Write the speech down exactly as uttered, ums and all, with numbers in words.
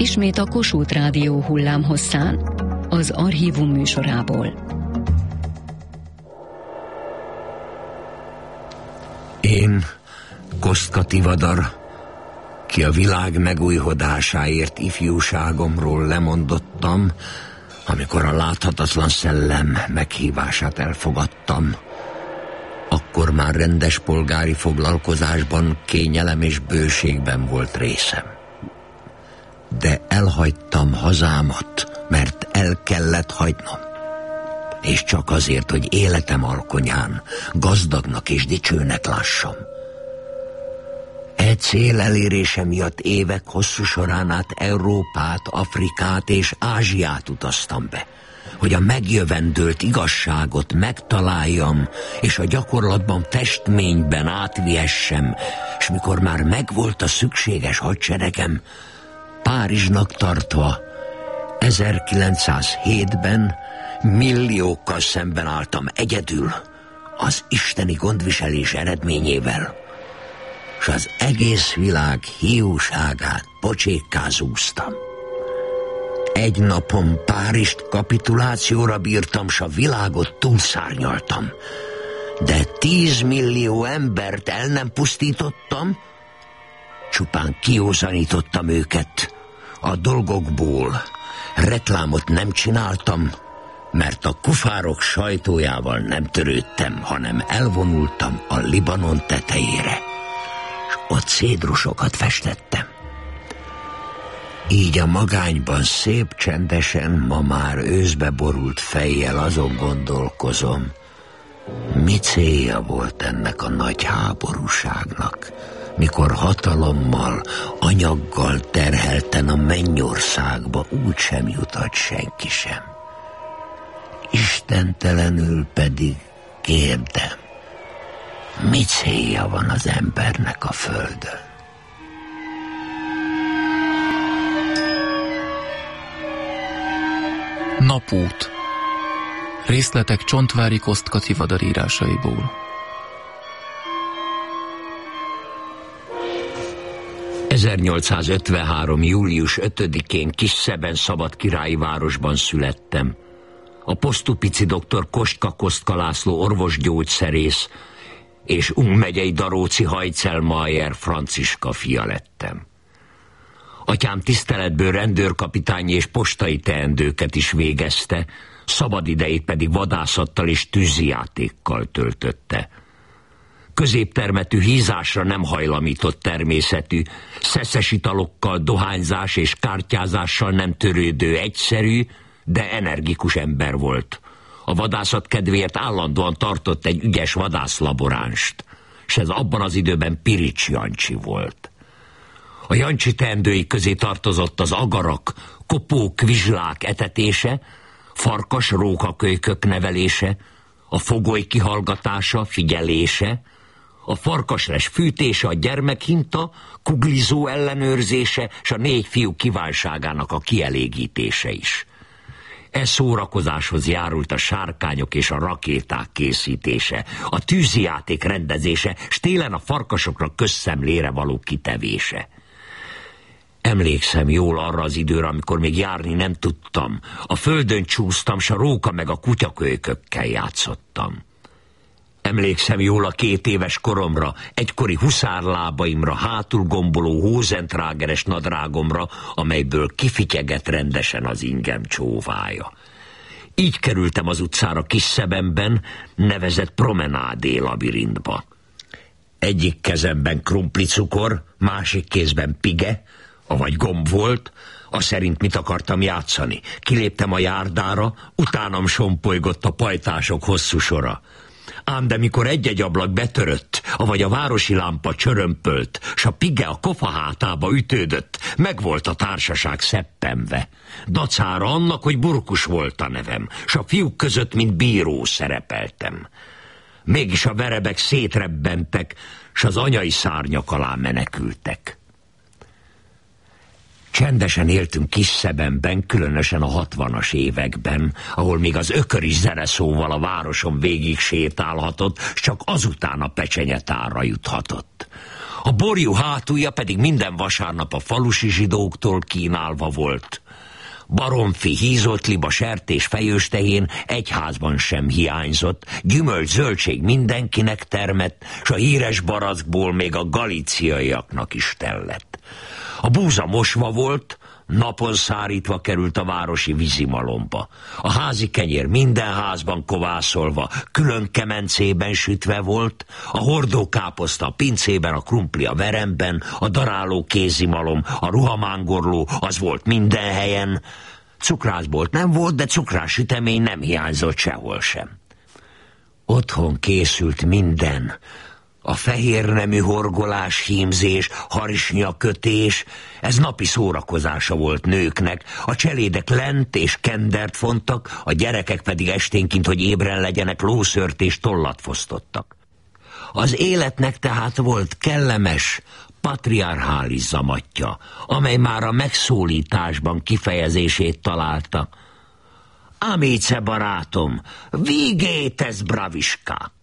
ismét a Kossuth Rádió hullámhosszán, az Archívum műsorából. Én, Kostka Tivadar, ki a világ megújhodásáért ifjúságomról lemondottam, amikor a láthatatlan szellem meghívását elfogadtam, akkor már rendes polgári foglalkozásban, kényelem és bőségben volt részem. De elhagytam hazámat, mert el kellett hagynom. És csak azért, hogy életem alkonyán gazdagnak és dicsőnek lássam. E cél elérése miatt évek hosszú során át Európát, Afrikát és Ázsiát utaztam be, hogy a megjövendőlt igazságot megtaláljam, és a gyakorlatban festményben átvihessem, és mikor már megvolt a szükséges hadseregem, Párizsnak tartva ezerkilencszázhétben milliókkal szemben álltam egyedül az isteni gondviselés eredményével, és az egész világ hiúságát pocsékkázúztam. Egy napon Párizst kapitulációra bírtam, s a világot túlszárnyaltam. De tízmillió embert el nem pusztítottam, csupán kiózanítottam őket a dolgokból. Reklámot nem csináltam, mert a kufárok sajtójával nem törődtem, hanem elvonultam a Libanon tetejére, és ott cédrusokat festettem. Így a magányban szép csendesen, ma már őszbe borult fejjel azon gondolkozom, mi célja volt ennek a nagy háborúságnak, mikor hatalommal, anyaggal terhelten a mennyországba úgysem jutott senki sem. Istentelenül pedig kérdem, mi célja van az embernek a földön? Napút. Részletek Csontváry Kostka Tivadar írásaiból. ezernyolcszázötvenhárom. július ötödikén Kisszeben szabadkirályi városban születtem. A Posztupici doktor Kostka Kostka László orvosgyógyszerész és Ung megyei Daróci Hajcelmajer Franciska fia lettem. Atyám tiszteletből rendőrkapitányi és postai teendőket is végezte, szabadidejét pedig vadászattal és tűzijátékkal töltötte. Középtermetű hízásra nem hajlamított természetű, szeszes italokkal, dohányzás és kártyázással nem törődő egyszerű, de energikus ember volt. A vadászat kedvéért állandóan tartott egy ügyes vadászlaboránst, s ez abban az időben Pirics Jancsi volt. A Jancsi teendői közé tartozott az agarak, kopók, vizslák etetése, farkas rókakölykök nevelése, a fogoly kihallgatása, figyelése, a farkasles fűtése, a gyermekhinta, kuglizó ellenőrzése, s a négy fiú kívánságának a kielégítése is. E szórakozáshoz járult a sárkányok és a rakéták készítése, a tűzijáték rendezése, s télen a farkasokra közszemlére való kitevése. Emlékszem jól arra az időre, amikor még járni nem tudtam. A földön csúsztam, s a róka meg a kutyakölykökkel játszottam. Emlékszem jól a két éves koromra, egykori huszárlábaimra, hátul gomboló hózentrágeres nadrágomra, amelyből kifityeget rendesen az ingem csóvája. Így kerültem az utcára Kisszebenben, nevezett promenádé labirintba. Egyik kezemben krumplicukor, másik kézben pige, avagy gomb volt, az szerint mit akartam játszani. Kiléptem a járdára, utánam sompolygott a pajtások hosszú sora. Ám de mikor egy-egy ablak betörött, avagy a városi lámpa csörömpölt, s a pige a kofa hátába ütődött, megvolt a társaság szeppenve. Dacára annak, hogy Burkus volt a nevem, s a fiúk között, mint bíró szerepeltem. Mégis a verebek szétrebbentek, s az anyai szárnyak alá menekültek. Csendesen éltünk Kisszebenben, különösen a hatvanas években, ahol még az ökör is zereszóval a városon végig sétálhatott, s csak azután a Pecsenyetára juthatott. A borjú hátulja pedig minden vasárnap a falusi zsidóktól kínálva volt. Baromfi, hízott liba, sertés, fejőstehén egy házban sem hiányzott, gyümölcs, zöldség mindenkinek termett, s a híres barackból még a galíciaiaknak is tellett. A búza mosva volt, napon szárítva került a városi vízimalomba. A házi kenyér minden házban kovászolva, külön kemencében sütve volt, a hordókáposzta a pincében, a krumpli a veremben, a daráló kézimalom, a ruhamángorló, az volt minden helyen. Cukrászbolt nem volt, de cukrássütemény nem hiányzott sehol sem. Otthon készült minden. A fehérnemű horgolás, hímzés, harisnyakötés, ez napi szórakozása volt nőknek, a cselédek lent és kendert fontak, a gyerekek pedig esténként, hogy ébren legyenek, lószőrt és tollat fosztottak. Az életnek tehát volt kellemes, patriarchális zamatja, amely már a megszólításban kifejezését találta. Amice barátom, vigétez braviska!